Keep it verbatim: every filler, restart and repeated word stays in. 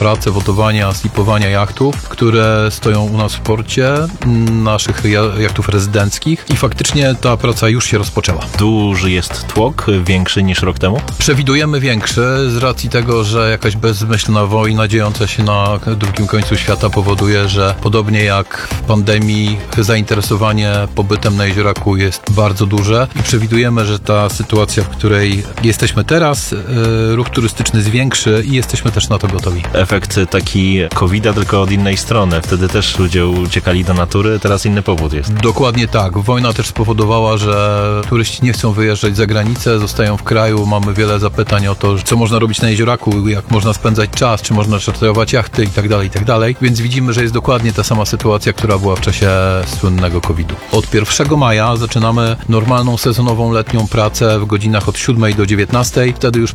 pracę wodowania, slipowania jachtów, które stoją u nas w porcie, naszych jachtów rezydenckich i faktycznie ta praca już się rozpoczęła. Duży jest tłok, większy niż rok temu? Przewidujemy większy z racji tego, że jakaś bezmyślna wojna dziejąca się na drugim końcu świata powoduje, że podobnie jak w pandemii zainteresowanie pobytem na Jezioraku jest bardzo duże i przewidujemy, że ta sytuacja, w której jesteśmy teraz, ruch turystyczny zwiększy i jesteśmy też na to gotowi. Efekt taki kowida, tylko od innej strony. Wtedy też ludzie uciekali do natury, teraz inny powód jest. Dokładnie tak. Wojna też spowodowała, że turyści nie chcą wyjeżdżać za granicę, zostają w kraju. Mamy wiele zapytań o to, co można robić na Jezioraku, jak można spędzać czas, czy można czarterować jachty i tak dalej, i tak dalej. Więc widzimy, że jest dokładnie ta sama sytuacja, która była w czasie słynnego kowidu. Od pierwszego maja zaczynamy normalną sezonową letnią pracę w godzinach od siódmej do dziewiętnastej. Wtedy już